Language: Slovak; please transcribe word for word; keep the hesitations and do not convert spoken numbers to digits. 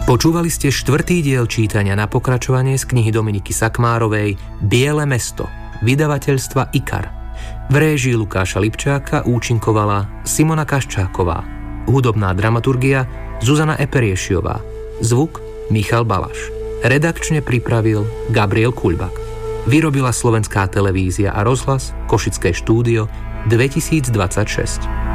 Počúvali ste štvrtý diel čítania na pokračovanie z knihy Dominiky Sakmárovej Biele mesto, vydavateľstva IKAR. V réžii Lukáša Lipčáka účinkovala Simona Kaščáková, hudobná dramaturgia Zuzana Eperiešiová, zvuk Michal Balaš. Redakčne pripravil Gabriel Kuľbak. Vyrobila Slovenská televízia a rozhlas, Košické štúdio dvetisícdvadsaťšesť.